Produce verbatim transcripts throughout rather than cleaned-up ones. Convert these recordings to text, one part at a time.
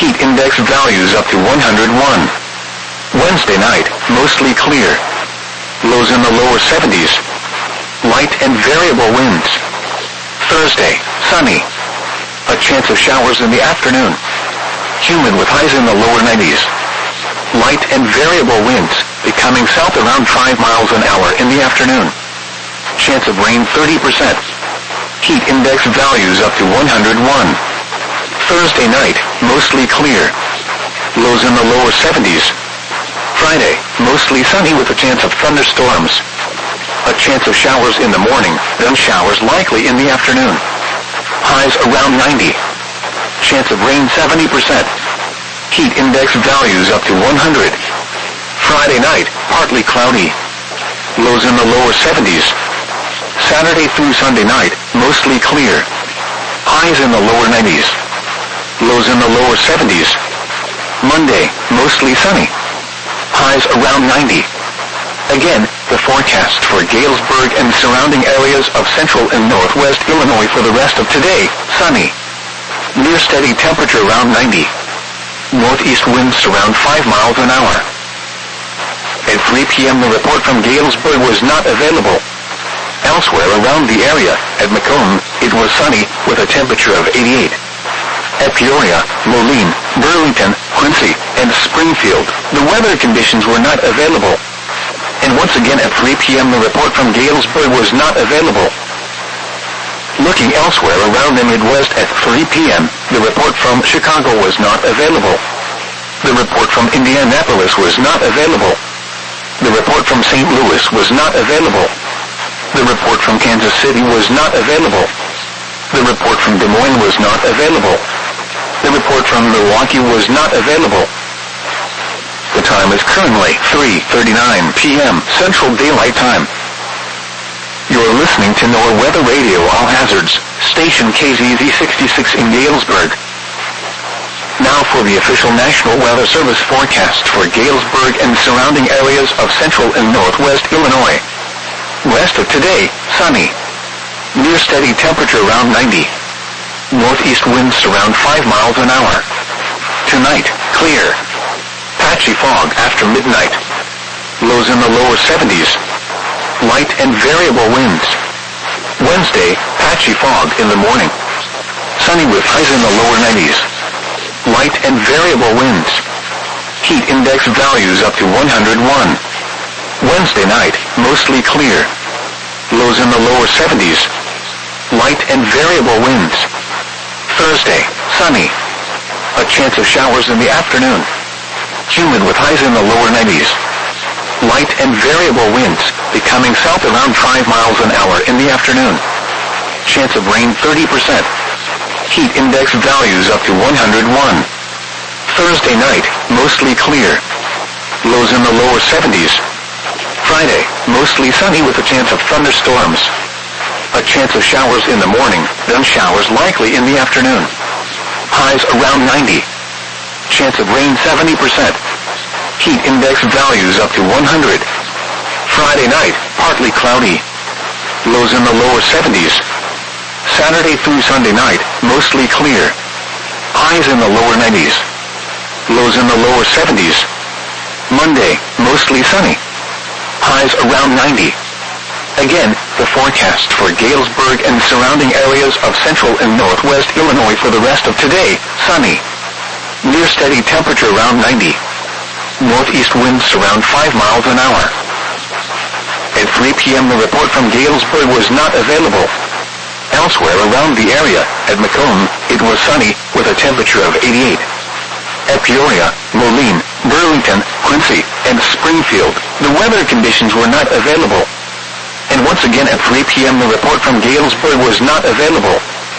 Heat index values up to one hundred one. Wednesday night, mostly clear. Lows in the lower seventies. Light and variable winds. Thursday, sunny. A chance of showers in the afternoon. Humid with highs in the lower nineties. Light and variable winds, becoming south around five miles an hour in the afternoon. Chance of rain thirty percent. Heat index values up to one hundred one. Thursday night, mostly clear. Lows in the lower seventies. Friday, mostly sunny with a chance of thunderstorms. A chance of showers in the morning, then showers likely in the afternoon. Highs around ninety. Chance of rain seventy percent. Heat index values up to one hundred. Friday night, partly cloudy. Lows in the lower seventies. Saturday through Sunday night, mostly clear. Highs in the lower nineties. Lows in the lower seventies. Monday, mostly sunny. Highs around ninety. Again, the forecast for Galesburg and surrounding areas of central and northwest Illinois for the rest of today, sunny. Near steady temperature around ninety. Northeast winds around five miles an hour. At three p.m. the report from Galesburg was not available. Elsewhere around the area, at Macomb, it was sunny, with a temperature of eighty-eight. At Peoria, Moline, Burlington, Quincy, and Springfield, the weather conditions were not available. And once again at three p.m. the report from Galesburg was not available. Looking elsewhere around the Midwest at three p.m., the report from Chicago was not available. The report from Indianapolis was not available. The report from Saint Louis was not available. The report from Kansas City was not available. The report from Des Moines was not available. The report from Milwaukee was not available. The time is currently three thirty-nine p.m. Central Daylight Time. You're listening to NOAA Weather Radio All Hazards, station K Z Z sixty-six in Galesburg. Now for the official National Weather Service forecast for Galesburg and surrounding areas of central and northwest Illinois. Rest of today, sunny. Near steady temperature around ninety. Northeast winds around five miles an hour. Tonight, clear. Patchy fog after midnight. Lows in the lower seventies. Light and variable winds. Wednesday, patchy fog in the morning. Sunny with highs in the lower nineties. Light and variable winds. Heat index values up to one hundred one. Wednesday night, mostly clear. Lows in the lower seventies. Light and variable winds. Thursday, sunny. A chance of showers in the afternoon. Humid with highs in the lower nineties. Light and variable winds, becoming south around five miles an hour in the afternoon. Chance of rain thirty percent. Heat index values up to one hundred one. Thursday night, mostly clear. Lows in the lower seventies. Friday, mostly sunny with a chance of thunderstorms. A chance of showers in the morning, then showers likely in the afternoon. Highs around ninety. Chance of rain seventy percent. Heat index values up to one hundred. Friday night, partly cloudy. Lows in the lower seventies. Saturday through Sunday night, mostly clear. Highs in the lower nineties. Lows in the lower seventies. Monday, mostly sunny. Highs around ninety. Again, the forecast for Galesburg and surrounding areas of central and northwest Illinois for the rest of today, sunny. Near steady temperature around ninety. Northeast winds around five miles an hour. At three p.m. the report from Galesburg was not available. Elsewhere around the area, at Macomb, it was sunny, with a temperature of eighty-eight. At Peoria, Moline, Burlington, Quincy, and Springfield, the weather conditions were not available. And once again at three p.m. the report from Galesburg was not available.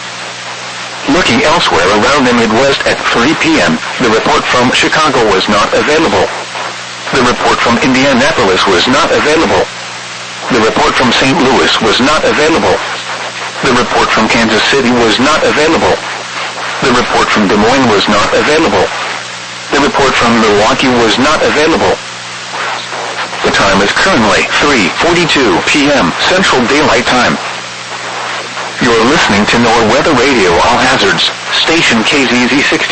Looking elsewhere around the Midwest at three p.m., the report from Chicago was not available. The report from Indianapolis was not available. The report from Saint Louis was not available. The report from Kansas City was not available. The report from Des Moines was not available. The report from Milwaukee was not available. The time is currently three forty-two p.m. Central Daylight Time. You're listening to NOAA Weather Radio All Hazards, station K Z Z sixty.